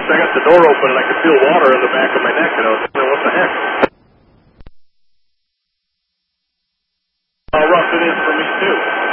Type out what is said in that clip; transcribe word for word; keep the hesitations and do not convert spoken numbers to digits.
I got the door open and I could feel water in the back of my neck, and I was wondering what the heck.